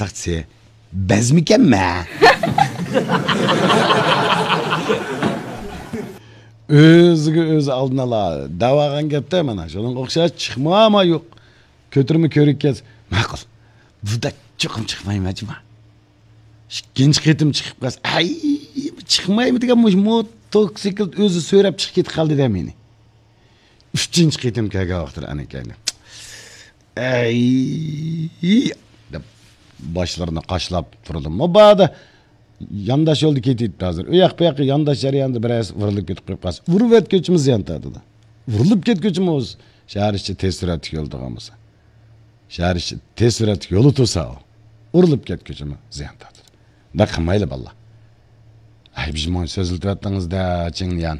sakçı. Bezmiken mi? Özü aldın ala. Davagan gepte mana. Şonun okşaş çıkma ama yok. Kötürümü körükkez. Makul. Bu da çokum çıkmayayım acaba. Genç ketim çıkıp kaz. Ay çıkmayayım degan mototsiklet özü söylep çıkıp ketip kaldı da meni. Üçüncü ketim kelge vaxtır anekayni. Ay başlarına kaşlap turulum. O bağda yandaş oldu ketiydi hazır. Uyak buyak yandaş jarayanda biraz vurulup ketip koyup kaz. Vurup et köçümüz yantadı da. Vurulup ket köçümüz. Şehir içi tesvirat yoldu gamıza. Şehir içi tesvirat yolu tusa o. Vurulup ket köçümü ziyantadı. Da kımaylı balla. Ay bizim onu sözültü attınız da çingleyen.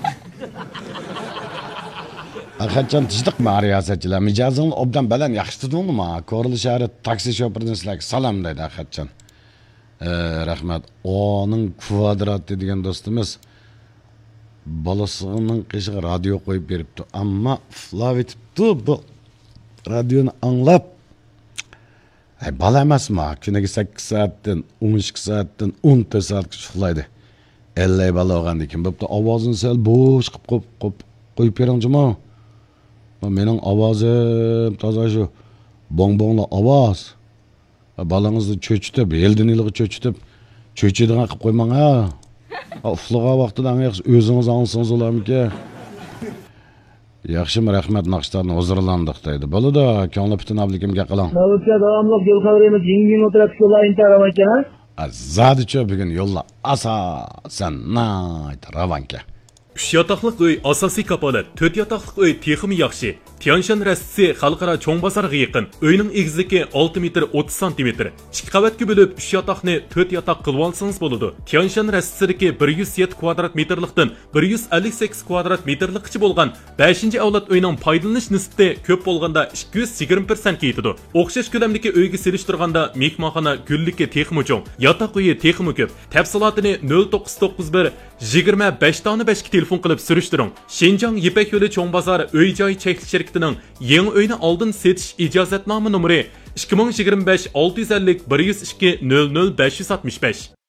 Arkadaşlar tıştık mı riyasetçiler? Micazın obdan belen yakıştırdın mı? Korulu şehri taksi şoförden sizler salam deydi arkadaşlar. Rahmet. Onun kvadrat dediğin dostumuz balasının kışığı radyo koyup veripti. Ama flav etipti bu radyonu anlap. Ay bala emas mı? Güneki 8 saatten, 12 saatten, 14 saat şulaydı. 50 bala oğan dekin. Böpti avazını sel boş koyup verinci mi? Mening avazım taza şu bonbonlu avaz. Balаңызды çöçütüp, elden ilgi çöçütüp, çöçüdüğün akıp koyman ha. Ufluğa vaxtıda özünüz ansınız olarım ki. Yaxşı mı rahmet naqşlarını huzurlandık deydi. Bolu da köngli bütün ablikimge qiling. Navbatda davomli yo'l qadrimiz yengil o'tirib yo'llarini taravan ekan. Zadi çö bugün yolla asa sen nayt ravanke. 3 yataqlıq uy asosiy kapolat, 4 yataqlıq uy texmi yaxshi. Tianshan rastisi xalqaro cho'ng bozorga yaqin. Uyning egizligi 6 metr 30 cm. 2 qavatga bo'lib 3 yataqni 4 yataq qilib olsangiz bo'ladi. Tianshan rastisidagi 107 kvadrat metrlikdan 158 kvadrat metrlikcha bo'lgan 5-avlod uyning foydalanish nisbati ko'p bo'lganda 220% yetadi. O'xshash ko'lamdagi uyga selishtirganda mehmonxona gulligi texmi cho'ng, yataq uyi texmi ko'p. Tafsilotini 0991 25 5 telefon qilib surishtiring. Shenjang Yipak yo'li cho'ng bozor uy-joy cheklik shirkatining yangi uyni oldin setish ijozatnoma nomeri 2025 650 102 00 565.